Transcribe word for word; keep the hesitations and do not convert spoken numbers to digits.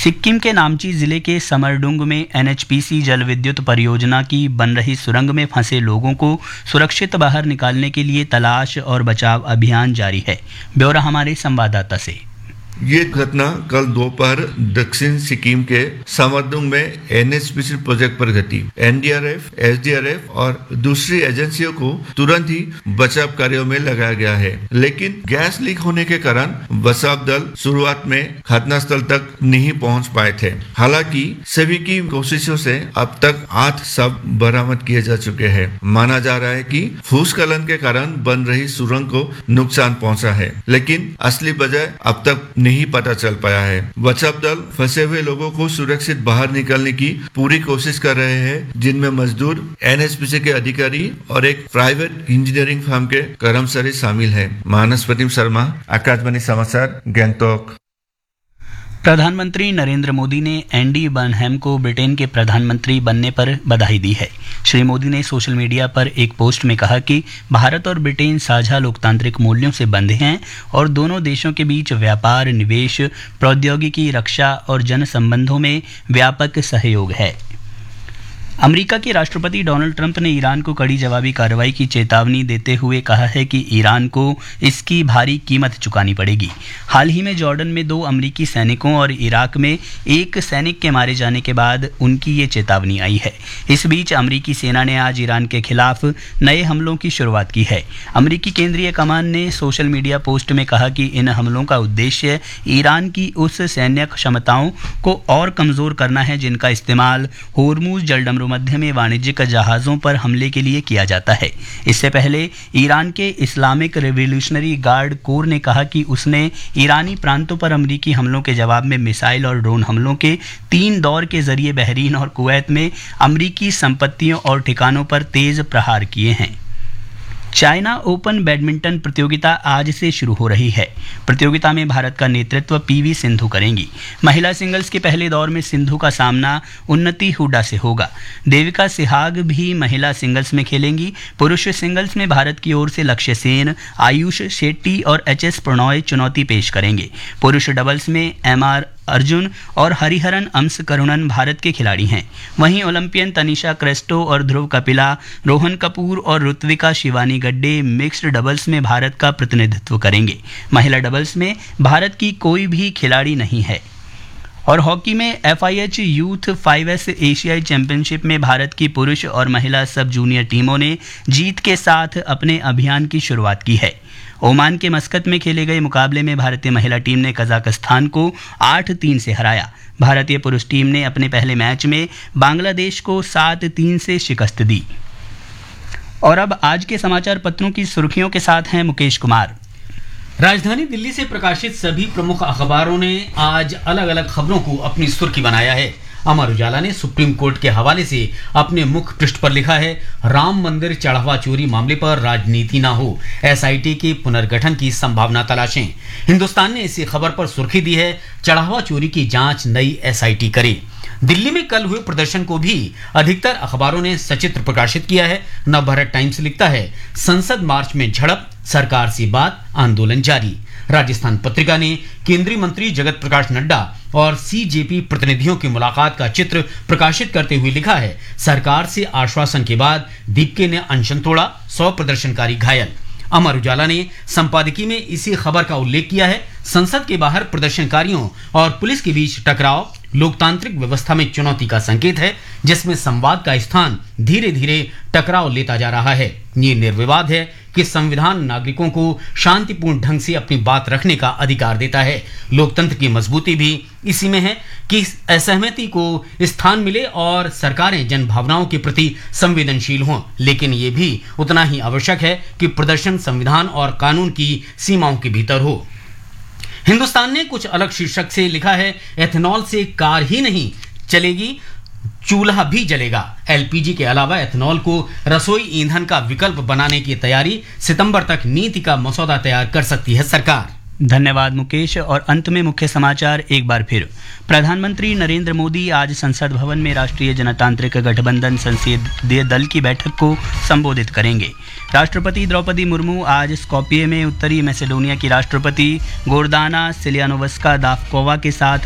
सिक्किम के नामची जिले के समरडुंग में एन एच पी सी जल विद्युत परियोजना की बन रही सुरंग में फंसे लोगों को सुरक्षित बाहर निकालने के लिए तलाश और बचाव अभियान जारी है। ब्यौरा हमारे संवाददाता से। ये घटना कल दोपहर दक्षिण सिक्किम के समरडुंग में N H P C project पर घटी। N D R F, S D R F और दूसरी एजेंसियों को तुरंत ही बचाव कार्यों में लगाया गया है, लेकिन गैस लीक होने के कारण बचाव दल शुरुआत में घटनास्थल तक नहीं पहुंच पाए थे। हालांकि सभी की कोशिशों से अब तक आठ शव बरामद किए जा चुके हैं। माना जा रहा है कि भूस्खलन के कारण बन रही सुरंग को नुकसान पहुंचा है, लेकिन असली वजह अब तक नहीं पता चल पाया है। बचाव दल फंसे हुए लोगों को सुरक्षित बाहर निकालने की पूरी कोशिश कर रहे हैं, जिनमें मजदूर, एन एच पी सी के अधिकारी और एक प्राइवेट इंजीनियरिंग फर्म के कर्मचारी शामिल हैं। मानस प्रतिम शर्मा, आकाशवाणी समाचार, गैंगटॉक। प्रधानमंत्री नरेंद्र मोदी ने एंडी बर्नहैम को ब्रिटेन के प्रधानमंत्री बनने पर बधाई दी है। श्री मोदी ने सोशल मीडिया पर एक पोस्ट में कहा कि भारत और ब्रिटेन साझा लोकतांत्रिक मूल्यों से बंधे हैं और दोनों देशों के बीच व्यापार, निवेश, प्रौद्योगिकी, रक्षा और जन संबंधों में व्यापक सहयोग है। अमेरिका के राष्ट्रपति डोनाल्ड ट्रंप ने ईरान को कड़ी जवाबी कार्रवाई की चेतावनी देते हुए कहा है कि ईरान को इसकी भारी कीमत चुकानी पड़ेगी। हाल ही में जॉर्डन में दो अमेरिकी सैनिकों और इराक में एक सैनिक के मारे जाने के बाद उनकी ये चेतावनी आई है। इस बीच अमेरिकी सेना ने आज ईरान के खिलाफ नए हमलों की शुरुआत की है। अमेरिकी केंद्रीय कमान ने सोशल मीडिया पोस्ट में कहा कि इन हमलों का उद्देश्य ईरान की उस सैन्य क्षमताओं को और कमजोर करना है जिनका इस्तेमाल होर्मुज जलडमरू मध्य में वाणिज्यिक जहाजों पर हमले के लिए किया जाता है। इससे पहले ईरान के इस्लामिक रिवॉल्यूशनरी गार्ड कोर ने कहा कि उसने ईरानी प्रांतों पर अमेरिकी हमलों के जवाब में मिसाइल और ड्रोन हमलों के तीन दौर के जरिए बहरीन और कुवैत में अमेरिकी संपत्तियों और ठिकानों पर तेज प्रहार किए हैं। चाइना ओपन बैडमिंटन प्रतियोगिता आज से शुरू हो रही है। प्रतियोगिता में भारत का नेतृत्व पी वी सिंधु करेंगी। महिला सिंगल्स के पहले दौर में सिंधु का सामना उन्नति हुडा से होगा। देविका सिहाग भी महिला सिंगल्स में खेलेंगी। पुरुष सिंगल्स में भारत की ओर से लक्ष्य सेन, आयुष शेट्टी और एच एस प्रणॉय चुनौती पेश करेंगे। पुरुष डबल्स में एम आर अर्जुन और हरिहरन अंश करुणन भारत के खिलाड़ी हैं। वहीं ओलंपियन तनिषा क्रेस्टो और ध्रुव कपिला, रोहन कपूर और ऋत्विका शिवानी गड्डे मिक्स्ड डबल्स में भारत का प्रतिनिधित्व करेंगे। महिला डबल्स में भारत की कोई भी खिलाड़ी नहीं है। और हॉकी में F I H youth five S एशियाई चैंपियनशिप में भारत की पुरुष और महिला सब जूनियर टीमों ने जीत के साथ अपने अभियान की शुरुआत की है। ओमान के मस्कत में खेले गए मुकाबले में भारतीय महिला टीम ने कजाकिस्तान को आठ तीन से हराया। भारतीय पुरुष टीम ने अपने पहले मैच में बांग्लादेश को सात तीन से शिकस्त दी। और अब आज के समाचार पत्रों की सुर्खियों के साथ हैं मुकेश कुमार। राजधानी दिल्ली से प्रकाशित सभी प्रमुख अखबारों ने आज अलग अलग खबरों को अपनी सुर्खी बनाया है। अमर उजाला ने सुप्रीम कोर्ट के हवाले से अपने मुख्य पृष्ठ पर लिखा है, राम मंदिर चढ़ावा चोरी मामले पर राजनीति ना हो, एस आई टी के पुनर्गठन की संभावना तलाशें। हिंदुस्तान ने इसी खबर पर सुर्खी दी है, चढ़ावा चोरी की जांच नई एस आई टी करे। दिल्ली में कल हुए प्रदर्शन को भी अधिकतर अखबारों ने सचित्र प्रकाशित किया है। नवभारत टाइम्स लिखता है, संसद मार्च में झड़प, सरकार से बात, आंदोलन जारी। राजस्थान पत्रिका ने केंद्रीय मंत्री जगत प्रकाश नड्डा और सी जे पी प्रतिनिधियों की मुलाकात का चित्र प्रकाशित करते हुए लिखा है, सरकार से आश्वासन के बाद दीपके ने अनशन तोड़ा, सौ प्रदर्शनकारी घायल। अमर उजाला ने संपादकीय में इसी खबर का उल्लेख किया है, संसद के बाहर प्रदर्शनकारियों और पुलिस के बीच टकराव लोकतांत्रिक व्यवस्था में चुनौती का संकेत है, जिसमें संवाद का स्थान धीरे धीरे टकराव लेता जा रहा है। ये निर्विवाद है कि संविधान नागरिकों को शांतिपूर्ण ढंग से अपनी बात रखने का अधिकार देता है। लोकतंत्र की मजबूती भी इसी में है कि असहमति को स्थान मिले और सरकारें जन भावनाओं के प्रति संवेदनशील हों, लेकिन ये भी उतना ही आवश्यक है कि प्रदर्शन संविधान और कानून की सीमाओं के भीतर हो। हिंदुस्तान ने कुछ अलग शीर्षक से लिखा है, एथेनॉल से कार ही नहीं चलेगी, चूल्हा भी जलेगा। एल पी जी के अलावा एथेनॉल को रसोई ईंधन का विकल्प बनाने की तैयारी, सितंबर तक नीति का मसौदा तैयार कर सकती है सरकार। धन्यवाद मुकेश। और अंत में मुख्य समाचार एक बार फिर। प्रधानमंत्री नरेंद्र मोदी आज संसद भवन में राष्ट्रीय जनतांत्रिक गठबंधन संसदीय दल की बैठक को संबोधित करेंगे। राष्ट्रपति द्रौपदी मुर्मू आज स्कॉपिये में उत्तरी मैसेडोनिया की राष्ट्रपति गोर्दाना सिलियानोवस्का दाफकोवा के साथ